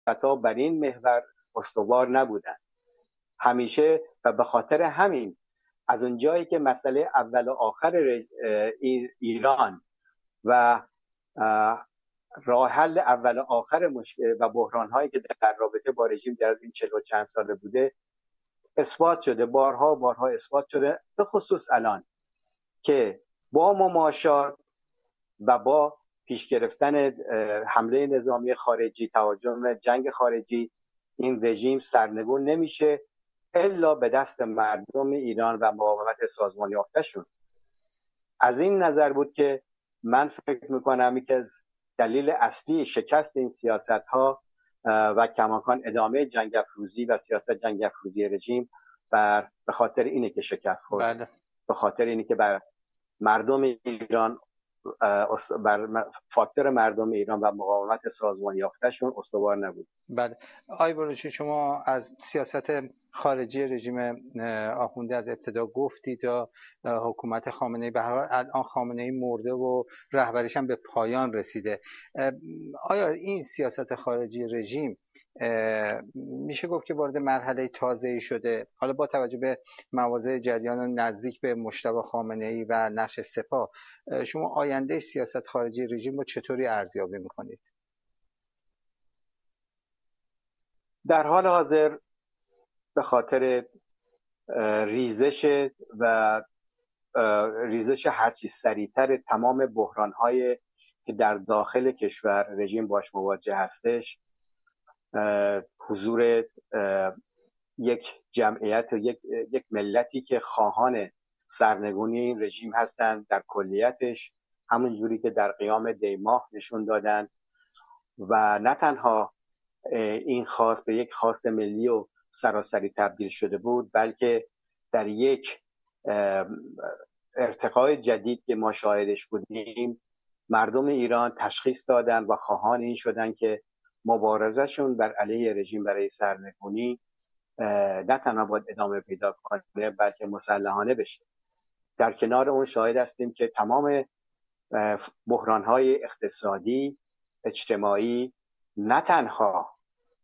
سیاست‌ها بر این محور استوار نبودن همیشه، و به خاطر همین از اونجایی که مسئله اول و آخر ایران و راه حل اول و آخر مشکل و بحران‌هایی که در رابطه با رژیم در این 40 و چند ساله بوده اثبات شده، بارها اثبات شده، به خصوص الان که با مماشات و با پیش گرفتن حمله نظامی خارجی، تهاجم جنگ خارجی، این رژیم سرنگون نمیشه الا به دست مردم ایران و مقاومت سازمان یافته‌شون. از این نظر بود که من فکر میکنم یکی از دلیل اصلی شکست این سیاست‌ها و کماکان ادامه جنگ افروزی و سیاست جنگ افروزی رژیم به خاطر اینه که شکست خورد. بله. به خاطر اینه که بر مردم ایران، بر فاکتور مردم ایران و مقاومت سازمان یافته‌شون استوار نبود. بله. آقای بلوچی، شما از سیاست خارجی رژیم آخونده از ابتدا گفتید تا حکومت خامنه‌ای، به هر حال الان خامنه‌ای مرده و رهبریش هم به پایان رسیده. آیا این سیاست خارجی رژیم میشه گفت که وارد مرحله تازه‌ای شده؟ حالا با توجه به مواضع جریان نزدیک به مجتبی خامنه‌ای و نقش سپاه، شما آینده سیاست خارجی رژیم رو چطوری ارزیابی میکنید؟ در حال حاضر به خاطر ریزش هرچی سریعتر تمام بحران‌های که در داخل کشور رژیم باش مواجه هستش، حضور یک جمعیت و یک ملتی که خواهان سرنگونی این رژیم هستند در کلیتش، همون جوری که در قیام دیماه نشون دادن، و نه تنها این خواست به یک خواست ملی و سراسری تبدیل شده بود، بلکه در یک ارتقای جدید که ما شاهدش بودیم، مردم ایران تشخیص دادن و خواهان این شدن که مبارزشون بر علیه رژیم برای سرنگونی نه تنها باید ادامه پیدا کنه بلکه مسلحانه بشه. در کنار اون شاهد هستیم که تمام بحران‌های اقتصادی، اجتماعی نه تنها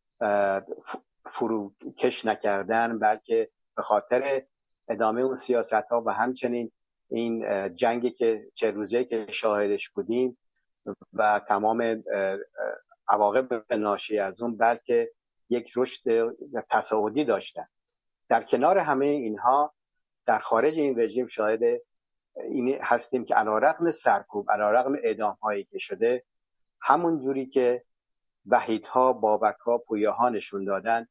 فروکش نکردن، بلکه به خاطر ادامه اون سیاست‌ها و همچنین این جنگی که چه روزه که شاهدش بودیم و تمام عواقب ناشی از اون، بلکه یک رشد تصاعدی داشتن. در کنار همه اینها در خارج این رژیم شاهد این هستیم که علیرغم سرکوب، علیرغم اعدام‌هایی که شده، همون جوری که وحیدها، بابک‌ها، پویاها نشون دادن،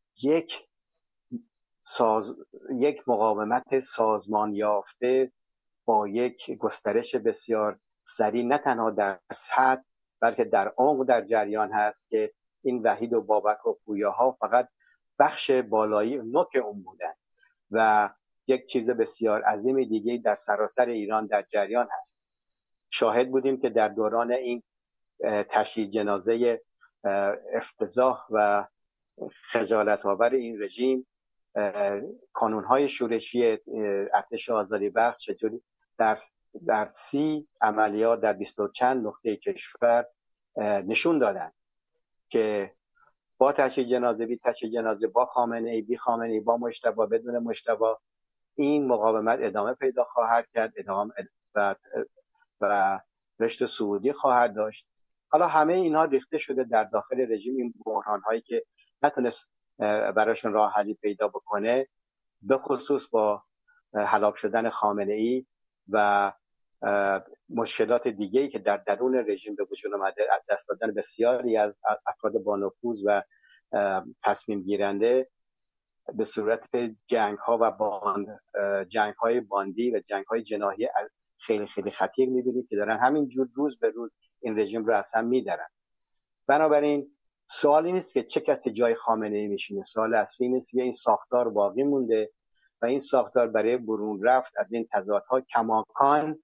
یک مقاومت سازمان یافته با یک گسترش بسیار سریع نه تنها در سطح بلکه در عمق در جریان هست که این وحید و بابک و پویاها فقط بخش بالایی نوک اون بودن و یک چیز بسیار عظیم دیگه در سراسر ایران در جریان هست. شاهد بودیم که در دوران این تشییع جنازه افتضاح و خجالت آور این رژیم، کانون‌های شورشی ارتش آزادی بخش چطوری در 30 عملیات در 20 چند نقطه کشور نشون دادن که با تشییع جنازه، بی تشییع جنازه، با خامنه‌ای، بی خامنه‌ای، با مجتبی، بدون مجتبی، این مقاومت ادامه پیدا خواهد کرد، ادامه و رشد صعودی خواهد داشت. حالا همه اینا ریخته شده در داخل رژیم، این بحران‌هایی که نتونست براشون راه حلی پیدا بکنه، به خصوص با هلاک شدن خامنه‌ای و مشکلات دیگه‌ای که در درون رژیم به وجود اومده، از دست دادن بسیاری از افراد با نفوذ و تصمیم گیرنده به صورت جنگ‌ها و جنگ‌های باندی و جنگ‌های جناحی خیلی خیلی خطیر می‌بینید که دارن همینجور روز به روز این رژیم رو اصلا می‌درن. بنابراین سوالی نیست که چه کسی جای خامنه‌ای میشینه، سوال اصلی نیست که این ساختار باقی مونده و این ساختار برای برون رفت از این تضادها کماکان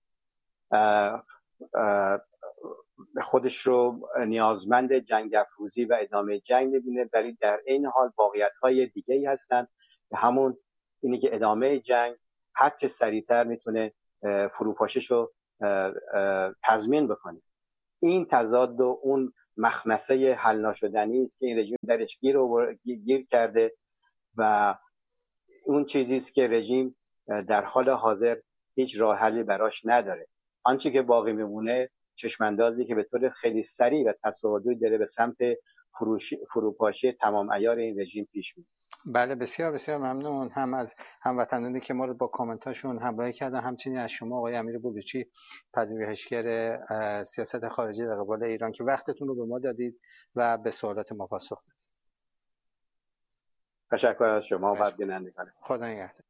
خودش رو نیازمند جنگ افروزی و ادامه جنگ می‌بینه، ولی در این حال واقعیت‌های دیگه‌ای هستن که همون اینی که ادامه جنگ هر چه سریعتر میتونه فروپاشش رو تضمین بکنه. این تضاد و اون مخمسه حل ناشدنی است که این رژیم درش گیر کرده و اون چیزی است که رژیم در حال حاضر هیچ راه حلی براش نداره. آنچه که باقی میمونه چشماندازی که به طور خیلی سریع و تصاعدی داره به سمت فروپاشی تمام عیار این رژیم پیش میره. بله، بسیار بسیار ممنون هم از هموطنانی که ما رو با کامنتاشون همراهی کردن، همچنین از شما آقای امیر بلوچی، پژوهشگر سیاست خارجی در قبال ایران که وقتتون رو به ما دادید و به سوالات ما پاسخ دادید. تشکر از شما و بینندگان. خدا نگهدار.